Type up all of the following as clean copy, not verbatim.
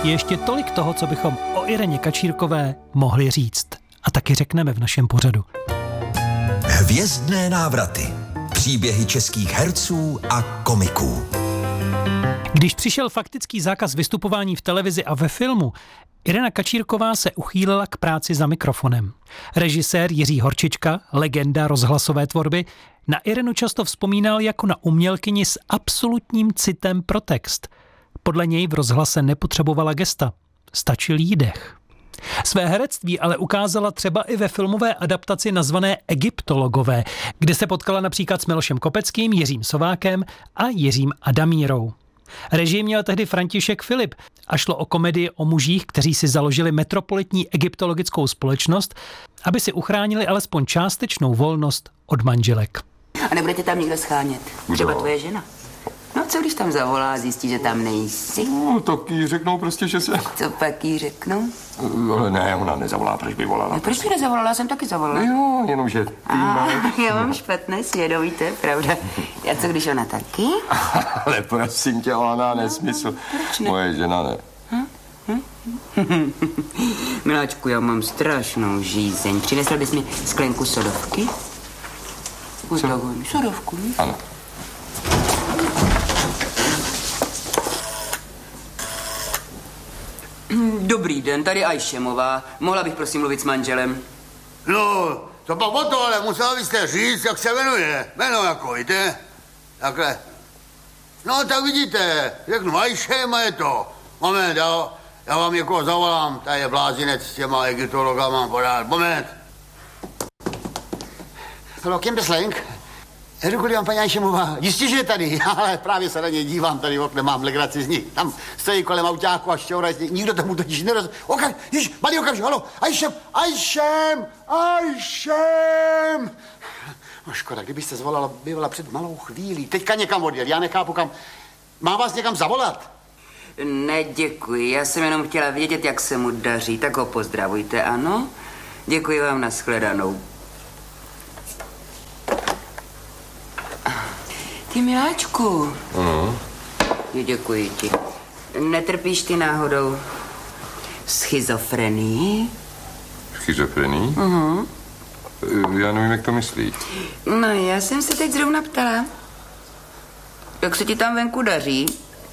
je ještě tolik toho, co bychom o Ireně Kačírkové mohli říct. A taky řekneme v našem pořadu. Hvězdné návraty. Příběhy českých herců a komiků. Když přišel faktický zákaz vystupování v televizi a ve filmu, Irena Kačírková se uchýlila k práci za mikrofonem. Režisér Jiří Horčička, legenda rozhlasové tvorby, na Irenu často vzpomínal jako na umělkyni s absolutním citem pro text. Podle něj v rozhlase nepotřebovala gesta, stačil jí dech. Své herectví ale ukázala třeba i ve filmové adaptaci nazvané Egyptologové, kde se potkala například s Milošem Kopeckým, Jiřím Sovákem a Jiřím Adamírou. Režii měl tehdy František Filip a šlo o komedii o mužích, kteří si založili metropolitní egyptologickou společnost, aby si uchránili alespoň částečnou volnost od manželek. A nebudete tam někdo schánět? Třeba tvoje žena. No co když tam zavolá a zjistí, že tam nejsi? No, tak jí řeknou prostě, že se... Co pak jí řeknou? Ale ne, ona nezavolá, proč by volala? No, proč by nezavolala? Já jsem taky zavolala. Jo, jenomže ty máš... Já mám špatné svědomí, to je pravda. A co když ona taky? Ale prosím tě, ona nesmysl. Proč ne? Moje žena ne. Miláčku, já mám strašnou žízeň. Přinesl bys mi sklenku sodovky? Sodovku. Ano. Dobrý den, tady Ajšemová. Mohla bych prosím mluvit s manželem? No, to pak o to, ale musela byste říct, jak se jmenuje. Jméno jako, víte? Takhle. No, tak vidíte, řeknu Ajšem a je to. Moment, já vám někoho zavolám, tady je blázinec s těma egyptologama podávat. Moment. Halo, Kim Beslenk? Děkuji vám, paní Ajšemová. Jistě, že je tady, ale právě se na něj dívám, tady v okne mám legraci z ní. Tam stojí kolem autáku a šťourají, nikdo tomu totiž neroz... Malý okamžik, halo, Ajšem! No škoda, kdybyste zvolala, bývala před malou chvílí. Teďka někam odjel, já nechápu kam. Mám vás někam zavolat? Ne, děkuji, já jsem jenom chtěla vědět, jak se mu daří, tak ho pozdravujte, ano? Děkuji vám, nashledanou. Ty miláčku. Děkuji ti. Netrpíš ty náhodou schizofrenii? Schizofrenii? Já nevím, jak to myslí. No, já jsem se teď zrovna ptala. Jak se ti tam venku daří?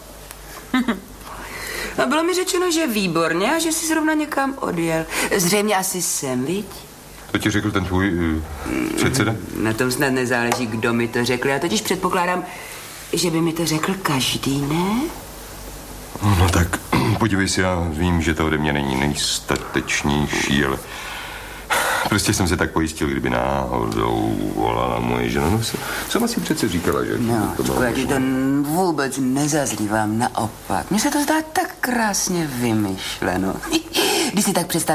A bylo mi řečeno, že výborně a že jsi zrovna někam odjel. Zřejmě asi sem, viď? To ti řekl ten tvůj předseda? Na tom snad nezáleží, kdo mi to řekl. Já totiž předpokládám, že by mi to řekl každý, ne? No tak, podívej se, já vím, že to ode mě není nejstatečnější, ale prostě jsem se tak pojistil, kdyby náhodou volala moje žena. No, sama si přece říkala, že... No, já ti to vůbec nezazlívám, naopak. Mně se to zdá tak krásně vymyšleno. Když si tak představ,